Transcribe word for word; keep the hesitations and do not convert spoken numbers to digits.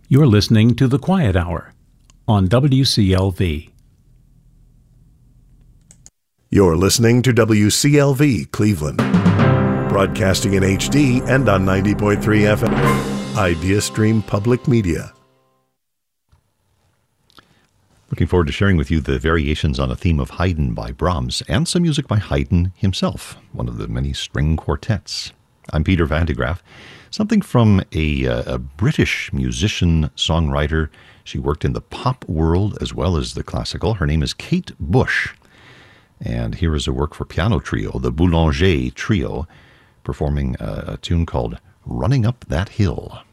You're listening to The Quiet Hour on W C L V. You're listening to W C L V Cleveland, broadcasting in H D and on ninety point three F M. IdeaStream Public Media. Looking forward to sharing with you the variations on a theme of Haydn by Brahms and some music by Haydn himself, one of the many string quartets. I'm Peter Van de Graaff. Something from a, uh, a British musician, songwriter. She worked in the pop world as well as the classical. Her name is Kate Bush. And here is a work for piano trio, the Boulanger Trio, performing a, a tune called Running Up That Hill.